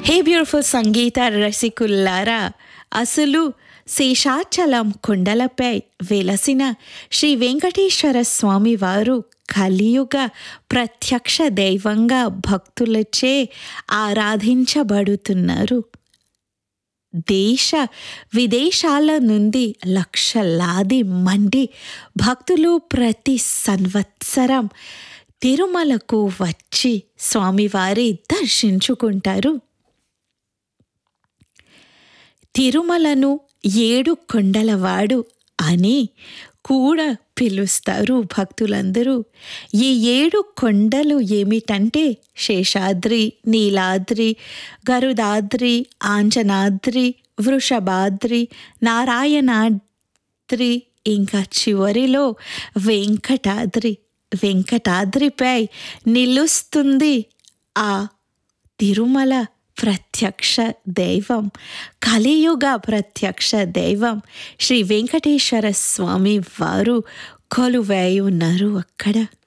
హే beautiful సంగీత రసికుల్లారా, అసలు శేషాచలం కొండలపై వెలసిన శ్రీ వెంకటేశ్వర స్వామి వారు కలియుగ ప్రత్యక్ష దైవంగా భక్తులచే ఆరాధించబడుతున్నారు. దేశ విదేశాల నుండి లక్షలాది మంది భక్తులు ప్రతి సంవత్సరం తిరుమలకు వచ్చి స్వామివారి దర్శించుకుంటారు. తిరుమలను 7 కొండలవాడు అని కూడా పిలుస్తారు భక్తులందరూ. ఈ 7 కొండలు ఏమిటంటే శేషాద్రి, నీలాద్రి, గరుడాద్రి, ఆంజనాద్రి, వృషభాద్రి, నారాయణాద్రి, ఇంకా చివరిలో వెంకటాద్రి. వెంకటాద్రిపై నిలుస్తుంది ఆ తిరుమల ప్రత్యక్ష దైవం, కలియుగ ప్రత్యక్ష దైవం శ్రీ వెంకటేశ్వర స్వామి వారు కొలువై ఉన్నారు అక్కడ.